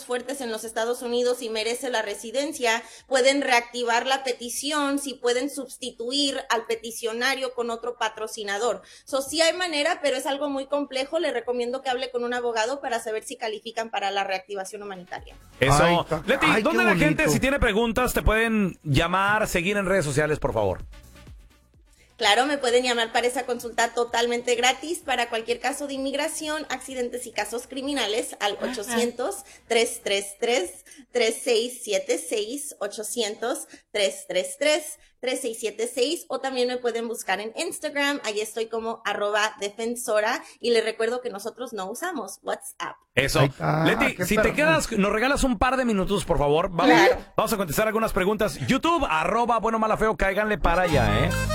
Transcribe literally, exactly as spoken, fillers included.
casos fuertes en los Estados Unidos y merece la residencia, pueden reactivar la petición, si pueden sustituir al peticionario con otro patrocinador. So, sí hay manera, pero es algo muy complejo. Le recomiendo que hable con un abogado para saber si califican para la reactivación humanitaria. Eso. Ay, Leti, ay, ¿dónde qué la bonito. gente, si tiene preguntas, te pueden llamar, seguir en redes sociales, por favor? Claro, me pueden llamar para esa consulta totalmente gratis para cualquier caso de inmigración, accidentes y casos criminales al ochocientos, tres tres tres, tres seis siete seis, ochocientos, tres tres tres, tres seis siete seis, o también me pueden buscar en Instagram, ahí estoy como arroba defensora, y les recuerdo que nosotros no usamos WhatsApp. Eso. Ahí está, Leti, qué si te perro. quedas, nos regalas un par de minutos, por favor. Vamos, Claro. vamos a contestar algunas preguntas. YouTube, arroba bueno, mala, feo, cáiganle para allá, ¿eh?